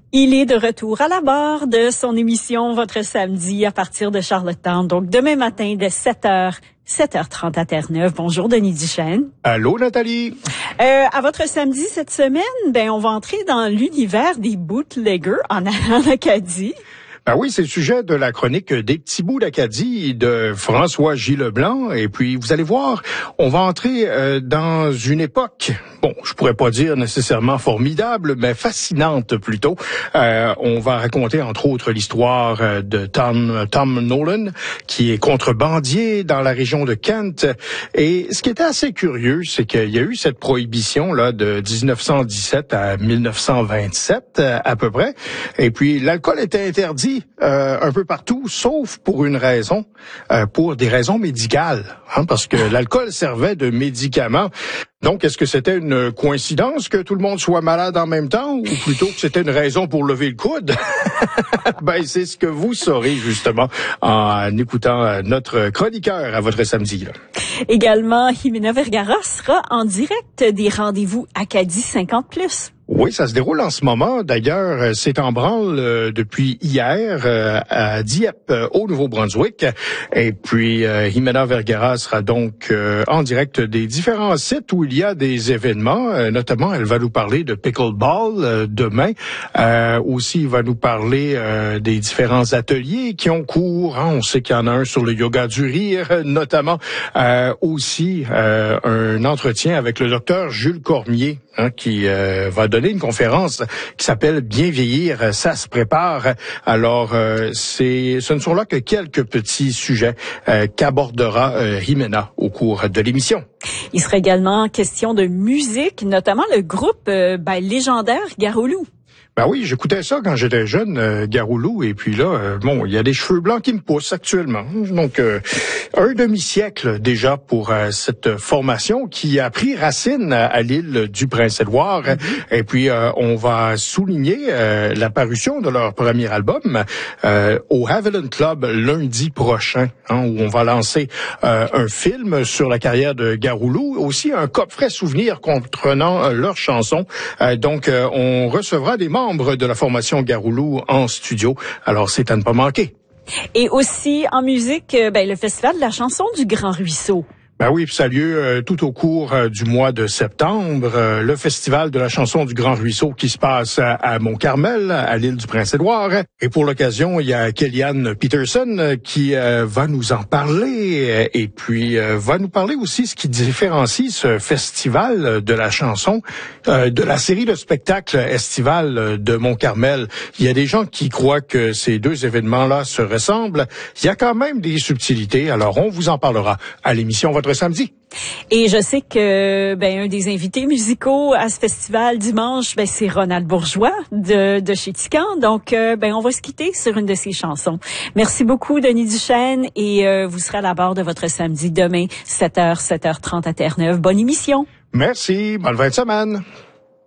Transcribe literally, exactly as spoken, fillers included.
Il est de retour à la barre de son émission Votre Samedi à partir de Charlottetown. Donc, demain matin, dès sept heures, sept heures trente à Terre-Neuve. Bonjour, Denis Duchesne. Allô, Nathalie. Euh, à Votre Samedi cette semaine, ben, on va entrer dans l'univers des bootleggers en, en Acadie. Ben oui, c'est le sujet de la chronique des petits bouts d'Acadie de François J. Leblanc. Et puis, vous allez voir, on va entrer euh, dans une époque, bon, je pourrais pas dire nécessairement formidable, mais fascinante plutôt. Euh, on va raconter, entre autres, l'histoire de Tom, Tom Nolan, qui est contrebandier dans la région de Kent. Et ce qui était assez curieux, c'est qu'il y a eu cette prohibition là de dix-neuf cent dix-sept à mille neuf cent vingt-sept, à peu près. Et puis, l'alcool était interdit Euh, un peu partout, sauf pour une raison, euh, pour des raisons médicales, hein, parce que l'alcool servait de médicament. Donc, est-ce que c'était une coïncidence que tout le monde soit malade en même temps, ou plutôt que c'était une raison pour lever le coude? Ben, c'est ce que vous saurez justement en écoutant notre chroniqueur à Votre Samedi. Là. Également, Jimena Vergara sera en direct des rendez-vous Acadie cinquante plus. Oui, ça se déroule en ce moment. D'ailleurs, c'est en branle euh, depuis hier euh, à Dieppe, euh, au Nouveau-Brunswick. Et puis, euh, Jimena Vergara sera donc euh, en direct des différents sites où il y a des événements. Euh, notamment, elle va nous parler de pickleball euh, demain. Euh, aussi, il va nous parler euh, des différents ateliers qui ont cours. Hein. On sait qu'il y en a un sur le yoga du rire, notamment. Euh, aussi, euh, un entretien avec le docteur Jules Cormier, hein, qui euh, va donner une conférence qui s'appelle Bien vieillir, ça se prépare. Alors, euh, c'est, ce ne sont là que quelques petits sujets euh, qu'abordera euh, Jimena au cours de l'émission. Il sera également question de musique, notamment le groupe euh, ben, légendaire Garou-Lou. Ben oui, j'écoutais ça quand j'étais jeune, euh, Garou-Lou, et puis là, euh, bon, il y a des cheveux blancs qui me poussent actuellement. Donc, euh, un demi-siècle déjà pour euh, cette formation qui a pris racine à, à l'île du Prince-Édouard. Mm-hmm. Et puis, euh, on va souligner euh, la parution de leur premier album euh, au Haviland Club lundi prochain, hein, où on va lancer euh, un film sur la carrière de Garou-Lou, aussi un coffret souvenir comprenant euh, leurs chansons. Euh, donc, euh, on recevra des membres de la formation Garou-Lou en studio. Alors, c'est à ne pas manquer. Et aussi, en musique, ben, le Festival de la chanson du Grand Ruisseau. Ben oui, puis ça a lieu euh, tout au cours euh, du mois de septembre, euh, le festival de la chanson du Grand Ruisseau qui se passe à, à Mont-Carmel, à l'île du Prince-Édouard. Et pour l'occasion, il y a Kellyanne Peterson euh, qui euh, va nous en parler et puis euh, va nous parler aussi ce qui différencie ce festival de la chanson euh, de la série de spectacles estivales de Mont-Carmel. Il y a des gens qui croient que ces deux événements-là se ressemblent. Il y a quand même des subtilités. Alors, on vous en parlera à l'émission Votre Samedi. Et je sais que ben un des invités musicaux à ce festival dimanche, ben c'est Ronald Bourgeois de de chez Tican. Donc euh, ben on va se quitter sur une de ses chansons. Merci beaucoup Denis Duchesne et euh, vous serez à la barre de Votre Samedi demain sept heures sept heures trente à Terre-Neuve. Bonne émission. Merci, bonne fin de semaine.